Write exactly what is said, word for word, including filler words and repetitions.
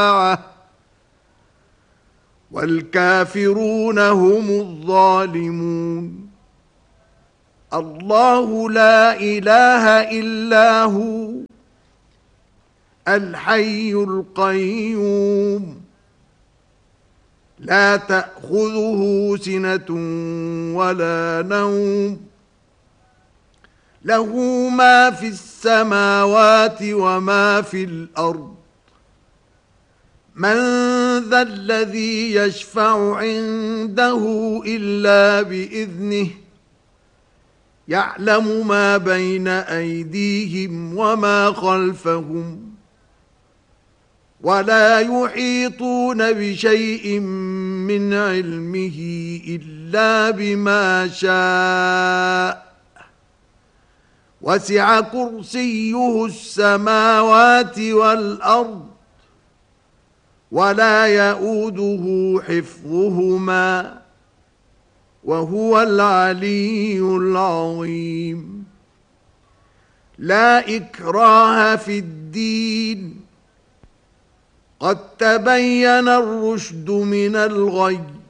والكافرون هم الظالمون. الله لا إله إلا هو الحي القيوم لا تأخذه سنة ولا نوم له ما في السماوات وما في الأرض. من ذا الذي يشفع عنده إلا بإذنه يعلم ما بين أيديهم وما خلفهم ولا يحيطون بشيء من علمه إلا بما شاء وسع كرسيه السماوات والأرض ولا يؤوده حفظهما وهو العلي العظيم. لا إكراه في الدين قد تبين الرشد من الغي